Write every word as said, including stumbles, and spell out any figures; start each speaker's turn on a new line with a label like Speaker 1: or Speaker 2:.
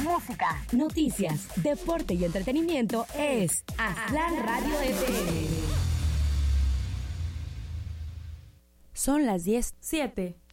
Speaker 1: música, noticias, deporte y entretenimiento es Aztlán Radio F M.
Speaker 2: Son las diez,
Speaker 3: siete.